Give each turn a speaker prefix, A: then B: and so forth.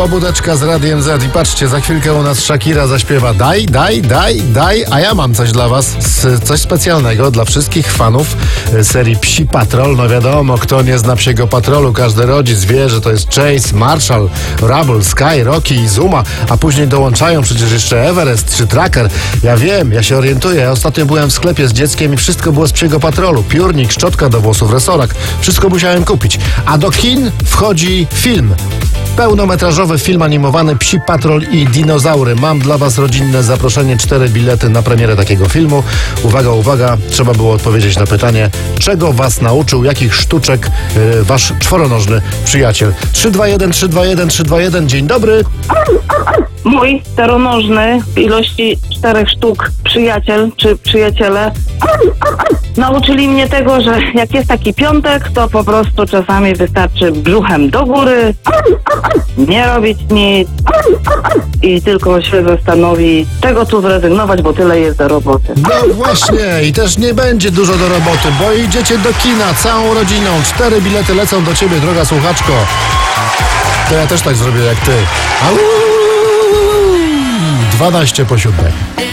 A: Pobudeczka z Radiem Z i patrzcie, za chwilkę u nas Shakira zaśpiewa daj, a ja mam coś dla was, coś specjalnego dla wszystkich fanów serii Psi Patrol. No wiadomo, kto nie zna Psiego Patrolu, każdy rodzic wie, że to jest Chase, Marshall, Rubble, Sky, Rocky i Zuma, a później dołączają przecież jeszcze Everest czy Tracker. Ja wiem, ja się orientuję, ja ostatnio byłem w sklepie z dzieckiem i wszystko było z Psiego Patrolu. Piórnik, szczotka do włosów, resorak, wszystko musiałem kupić. A do kin wchodzi film. Pełnometrażowy film animowany Psi Patrol i dinozaury. Mam dla was rodzinne zaproszenie, 4 bilety na premierę takiego filmu. Uwaga, trzeba było odpowiedzieć na pytanie, czego was nauczył, jakich sztuczek wasz czworonożny przyjaciel. 321, dzień dobry.
B: Mój czteronożny w ilości 4 sztuk przyjaciel czy przyjaciele nauczyli mnie tego, że jak jest taki piątek, to po prostu czasami wystarczy brzuchem do góry, nie robić nic i tylko się zastanowi, czego tu zrezygnować, bo tyle jest do roboty.
A: No właśnie, i też nie będzie dużo do roboty, bo idziecie do kina całą rodziną. 4 bilety lecą do ciebie, droga słuchaczko. To ja też tak zrobię jak ty. Au! 12 po 7.